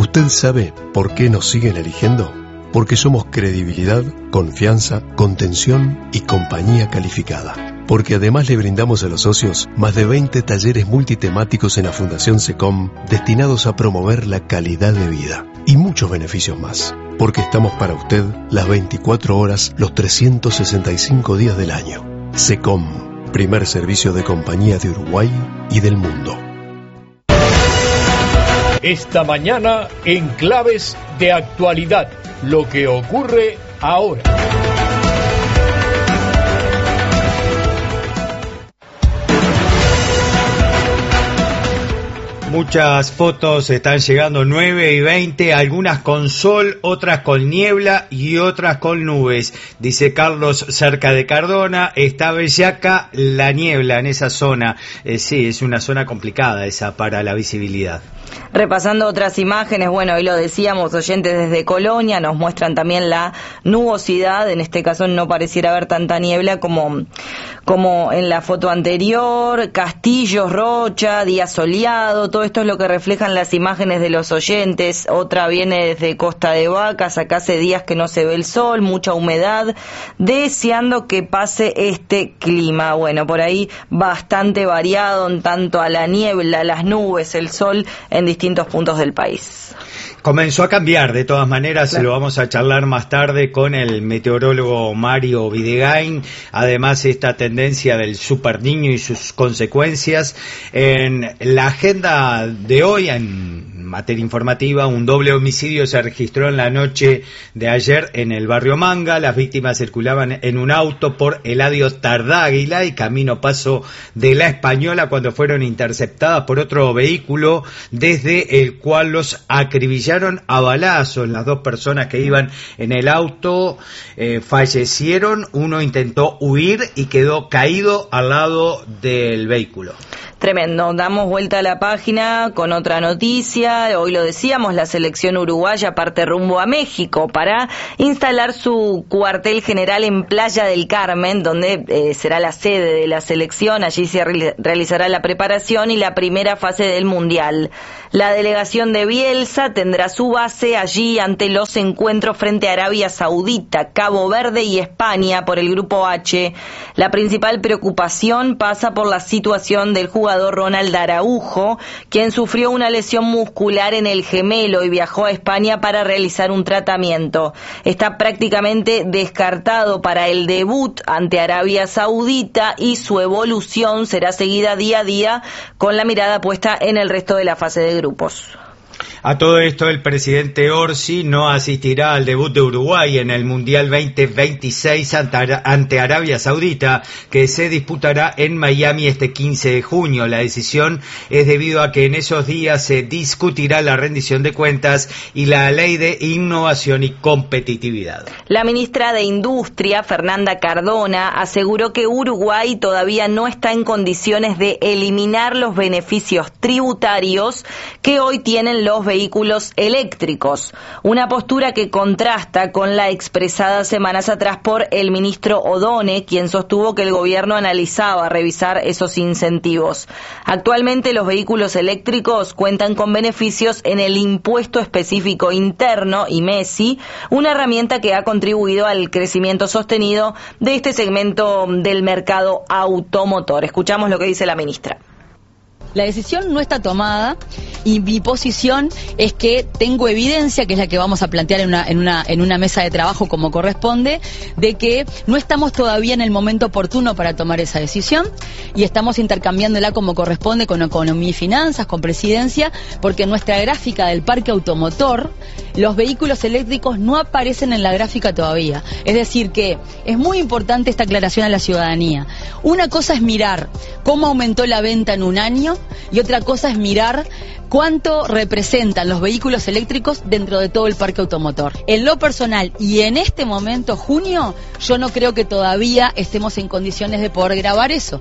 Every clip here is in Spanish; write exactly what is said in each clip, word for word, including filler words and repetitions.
¿Usted sabe por qué nos siguen eligiendo? Porque somos credibilidad, confianza, contención y compañía calificada. Porque además le brindamos a los socios más de veinte talleres multitemáticos en la Fundación SECOM destinados a promover la calidad de vida y muchos beneficios más. Porque estamos para usted las veinticuatro horas, los trescientos sesenta y cinco días del año. SECOM, primer servicio de compañía de Uruguay y del mundo. Esta mañana en Claves de Actualidad, lo que ocurre ahora. Muchas fotos están llegando, nueve y veinte, algunas con sol, otras con niebla y otras con nubes. Dice Carlos, cerca de Cardona, está bellaca la niebla en esa zona. Eh, sí, es una zona complicada esa para la visibilidad. Repasando otras imágenes, bueno, hoy lo decíamos, oyentes desde Colonia nos muestran también la nubosidad. En este caso no pareciera haber tanta niebla como, como en la foto anterior. Castillos, Rocha, día soleado, todo esto es lo que reflejan las imágenes de los oyentes. Otra viene desde Costa de Vacas, acá hace días que no se ve el sol, mucha humedad, deseando que pase este clima. Bueno, por ahí bastante variado en tanto a la niebla, las nubes, el sol en distintos puntos del país. Comenzó a cambiar, de todas maneras, claro. Se lo vamos a charlar más tarde con el meteorólogo Mario Videgain. Además, esta tendencia del Super Niño y sus consecuencias. En la agenda de hoy, en materia informativa, un doble homicidio se registró en la noche de ayer en el barrio Manga. Las víctimas circulaban en un auto por Eladio Tardáguila y camino Paso de la Española cuando fueron interceptadas por otro vehículo desde el cual los acribillaron a balazos. Las dos personas que iban en el auto eh, fallecieron, uno intentó huir y quedó caído al lado del vehículo. Tremendo. Damos vuelta a la página con otra noticia. Hoy lo decíamos, la selección uruguaya parte rumbo a México para instalar su cuartel general en Playa del Carmen, donde eh, será la sede de la selección. Allí se re- realizará la preparación y la primera fase del Mundial. La delegación de Bielsa tendrá su base allí ante los encuentros frente a Arabia Saudita, Cabo Verde y España por el Grupo H. La principal preocupación pasa por la situación del jugador Ronald Araujo, quien sufrió una lesión muscular en el gemelo y viajó a España para realizar un tratamiento. Está prácticamente descartado para el debut ante Arabia Saudita y su evolución será seguida día a día con la mirada puesta en el resto de la fase de grupos. A todo esto, el presidente Orsi no asistirá al debut de Uruguay en el Mundial veinte veintiséis ante Arabia Saudita, que se disputará en Miami este quince de junio. La decisión es debido a que en esos días se discutirá la rendición de cuentas y la ley de innovación y competitividad. La ministra de Industria, Fernanda Cardona, aseguró que Uruguay todavía no está en condiciones de eliminar los beneficios tributarios que hoy tienen los vehículos eléctricos, una postura que contrasta con la expresada semanas atrás por el ministro Odone, quien sostuvo que el gobierno analizaba revisar esos incentivos. Actualmente los vehículos eléctricos cuentan con beneficios en el impuesto específico interno, I M E S I, una herramienta que ha contribuido al crecimiento sostenido de este segmento del mercado automotor. Escuchamos lo que dice la ministra. La decisión no está tomada y mi posición es que tengo evidencia, que es la que vamos a plantear en una, en una, en una mesa de trabajo como corresponde, de que no estamos todavía en el momento oportuno para tomar esa decisión y estamos intercambiándola como corresponde con Economía y Finanzas, con Presidencia, porque en nuestra gráfica del parque automotor los vehículos eléctricos no aparecen en la gráfica todavía. Es decir que es muy importante esta aclaración a la ciudadanía. Una cosa es mirar cómo aumentó la venta en un año y otra cosa es mirar cuánto representan los vehículos eléctricos dentro de todo el parque automotor. En lo personal y en este momento, junio, yo no creo que todavía estemos en condiciones de poder grabar eso.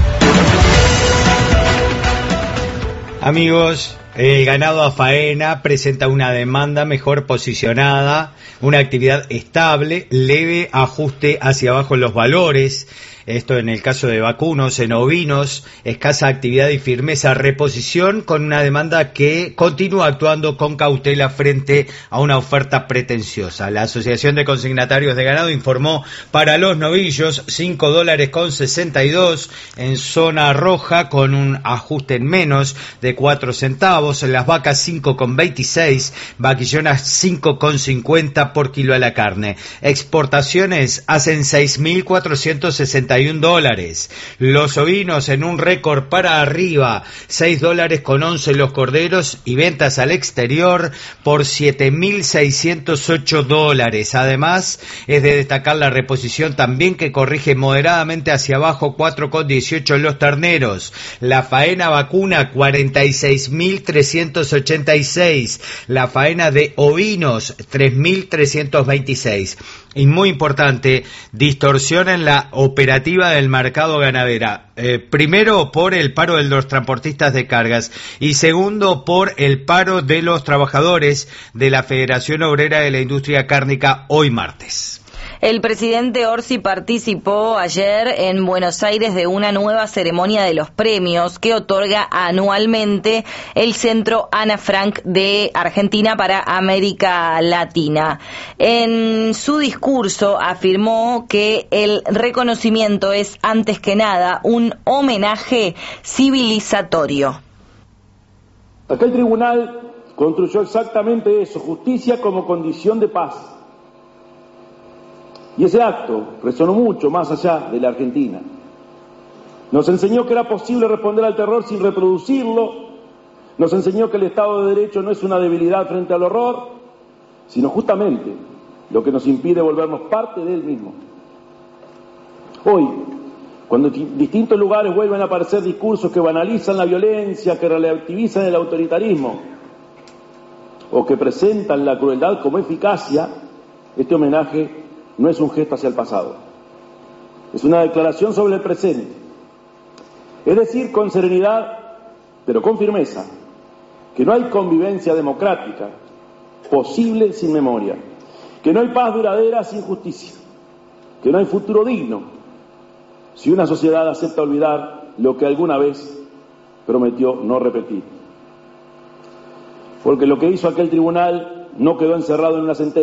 Amigos, el ganado a faena presenta una demanda mejor posicionada, una actividad estable, leve ajuste hacia abajo en los valores. esto en el caso de vacunos, en ovinos, escasa actividad y firmeza, reposición con una demanda que continúa actuando con cautela frente a una oferta pretenciosa. La Asociación de Consignatarios de Ganado informó para los novillos cinco dólares con sesenta y dos en zona roja con un ajuste en menos de cuatro centavos, en las vacas cinco con veintiséis, vaquillonas cinco con cincuenta por kilo a la carne. Exportaciones hacen seis mil cuatrocientos sesenta y un dólares. Los ovinos en un récord para arriba, seis dólares con once los corderos y ventas al exterior por siete mil seiscientos ocho dólares. Además, es de destacar la reposición también que corrige moderadamente hacia abajo cuatro con dieciocho los terneros. La faena vacuna cuarenta y seis mil trescientos ochenta y seis. La faena de ovinos tres mil trescientos veintiséis. Y muy importante, distorsión en la operativa del mercado ganadera. Eh, primero por el paro de los transportistas de cargas y segundo por el paro de los trabajadores de la Federación Obrera de la Industria Cárnica hoy martes. El presidente Orsi participó ayer en Buenos Aires de una nueva ceremonia de los premios que otorga anualmente el Centro Ana Frank de Argentina para América Latina. En su discurso afirmó que el reconocimiento es antes que nada un homenaje civilizatorio. Aquel tribunal construyó exactamente eso, justicia como condición de paz. Y ese acto resonó mucho más allá de la Argentina. Nos enseñó que era posible responder al terror sin reproducirlo. Nos enseñó que el Estado de Derecho no es una debilidad frente al horror, sino justamente lo que nos impide volvernos parte de él mismo. Hoy, cuando en distintos lugares vuelven a aparecer discursos que banalizan la violencia, que relativizan el autoritarismo o que presentan la crueldad como eficacia, este homenaje no es un gesto hacia el pasado, es una declaración sobre el presente. Es decir, con serenidad, pero con firmeza, que no hay convivencia democrática posible sin memoria, que no hay paz duradera sin justicia, que no hay futuro digno si una sociedad acepta olvidar lo que alguna vez prometió no repetir. Porque lo que hizo aquel tribunal no quedó encerrado en una sentencia.